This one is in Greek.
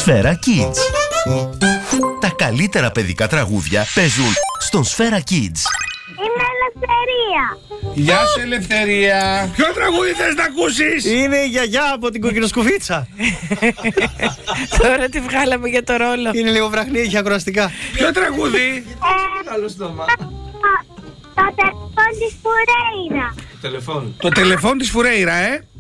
Σφαίρα Kids. Τα καλύτερα παιδικά τραγούδια παίζουν στον Σφαίρα Kids. Είμαι Ελευθερία. Γεια σου Ελευθερία. Ποιο τραγούδι θες να ακούσεις? Είναι η γιαγιά από την κοκκινοσκουφίτσα. Τώρα τη βγάλαμε για το ρόλο. Είναι λίγο βραχνή, έχει ακροαστικά. Ποιο τραγούδι? Καλό στόμα. Το τηλεφώνη της Φουρέιρα. Τηλεφών. Το τηλεφών της Φουρέιρα,